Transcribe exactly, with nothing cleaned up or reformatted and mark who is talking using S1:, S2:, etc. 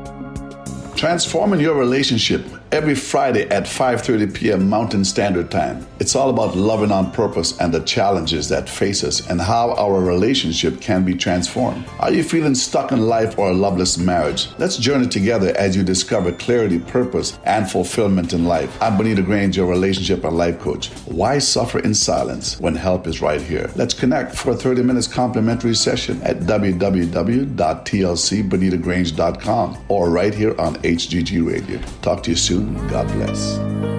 S1: Transforming your relationship every Friday at five thirty p.m. Mountain Standard Time. It's all about loving on purpose and the challenges that face us and how our relationship can be transformed. Are you feeling stuck in life or a loveless marriage? Let's journey together as you discover clarity, purpose, and fulfillment in life. I'm Bonita Grange, your relationship and life coach. Why suffer in silence when help is right here? Let's connect for a thirty minutes complimentary session at w w w dot t l c bonita grange dot com or right here on H G G Radio. Talk to you soon. God bless.